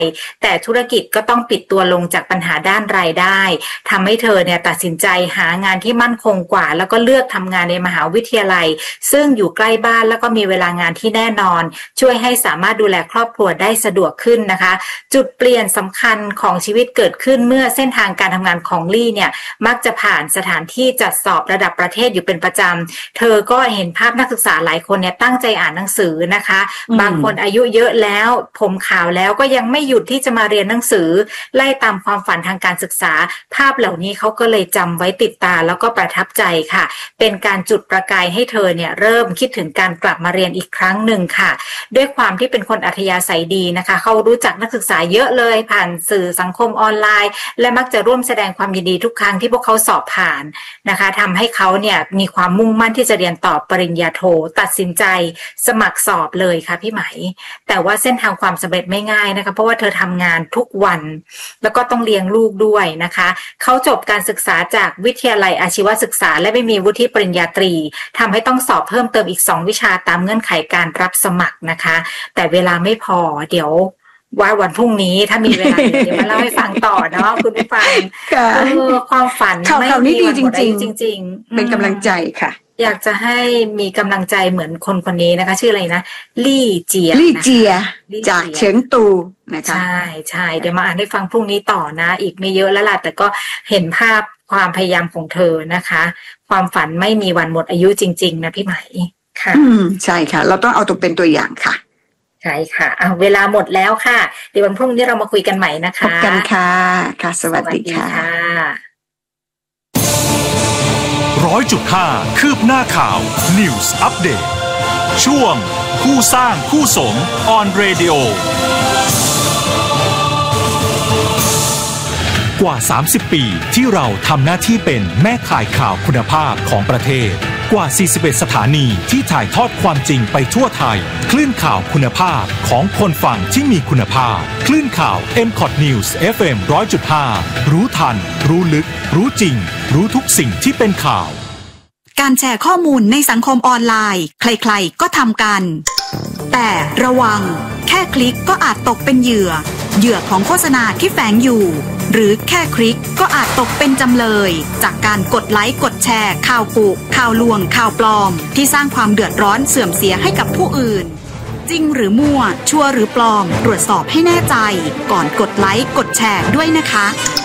แต่ธุรกิจก็ต้องปิดตัวลงจากปัญหาด้านรายได้ทำให้เธอเนี่ยตัดสินใจหางานที่มั่นคงกว่าแล้วก็เลือกทำงานในมหาวิทยาลัยซึ่งอยู่ใกล้บ้านแล้วก็มีเวลางานที่แน่นอนช่วยให้สามารถดูแลครอบครัวได้สะดวกขึ้นนะคะจุดเปลี่ยนสำคัญของชีวิตเกิดขึ้นเมื่อเส้นทางการทำงานของลี่เนี่ยมักจะผ่านสถานที่จัดสอบระดับประเทศอยู่เป็นประจำเธอก็เห็นภาพนักศึกษาหลายคนเนี่ยตั้งใจอ่านหนังสือนะคะบางคนอายุเยอะแล้วผมขาวแล้วก็ยังไม่หยุดที่จะมาเรียนหนังสือไล่ตามความฝันทางการศึกษาภาพเหล่านี้เขาก็เลยจำไว้ติดตาแล้วก็ประทับใจค่ะเป็นการจุดประกายให้เธอเนี่ยเริ่มคิดถึงการกลับมาเรียนอีกครั้งหนึ่งค่ะด้วยความที่เป็นคนอัธยาศัยดีนะคะเขารู้จักนักศึกษาเยอะเลยผ่านสื่อสังคมออนไลน์และมักจะร่วมแสดงความยินดีทุกครั้งที่พวกเขาสอบผ่านนะคะทำให้เขาเนี่ยมีความมุ่งมั่นที่จะเรียนต่อปริญญาโทตัดสินใจสมัครสอบเลยค่ะพี่ไหมแต่ว่าเส้นทางความสำเร็จไม่ง่ายนะคะเพราะว่าเธอทำงานทุกวันแล้วก็ต้องเลี้ยงลูกด้วยนะคะเขาจบการศึกษาจากวิทยาลัยอาชีวศึกษาและไม่มีวุฒิปริญญาตรีทำให้ต้องสอบเพิ่มเติมอีก2วิชาตามเงื่อนไขการรับสมัครนะคะแต่เวลาไม่พอเดี๋ยวว่าวันพรุ่งนี้ถ้ามีเวลาเดี๋ยวมาเล่าให้ฟังต่อเนาะคุณผู้ฟังความฝันไม่มีวันหมดอายุจริงๆเป็นกำลังใจค่ะอยากจะให้มีกำลังใจเหมือนคนคนนี้นะคะชื่ออะไรนะลี่เจียจากเฉิงตูนะคะใช่เดี๋ยวมาอ่านให้ฟังพรุ่งนี้ต่อนะอีกไม่เยอะแล้วล่ะแต่ก็เห็นภาพความพยายามของเธอนะคะความฝันไม่มีวันหมดอายุจริงๆนะพี่ไหมค่ะใช่ค่ะเราต้องเอาตัวเป็นตัวอย่างค่ะใช่ค่ะเวลาหมดแล้วค่ะเดี๋ยววันพรุ่งนี้เรามาคุยกันใหม่นะคะพบกันค่ะสวัสดีค่ะ 100.5 คืบหน้าข่าว News Update ช่วงผู้สร้างผู้สม On Radio กว่า30ปีที่เราทำหน้าที่เป็นแม่ข่ายข่าวคุณภาพของประเทศกว่า41สถานีที่ถ่ายทอดความจริงไปทั่วไทยคลื่นข่าวคุณภาพของคนฟังที่มีคุณภาพคลื่นข่าว MCOT News FM 100.5 รู้ทันรู้ลึกรู้จริงรู้ทุกสิ่งที่เป็นข่าวการแชร์ข้อมูลในสังคมออนไลน์ใครๆก็ทำกันแต่ระวังแค่คลิกก็อาจตกเป็นเหยื่อของโฆษณาที่แฝงอยู่หรือแค่คลิกก็อาจตกเป็นจำเลยจากการกดไลค์กดแชร์ข่าวกุข่าวลวงข่าวปลอมที่สร้างความเดือดร้อนเสื่อมเสียให้กับผู้อื่นจริงหรือมั่วชัวร์หรือปลอมตรวจสอบให้แน่ใจก่อนกดไลค์กดแชร์ด้วยนะคะ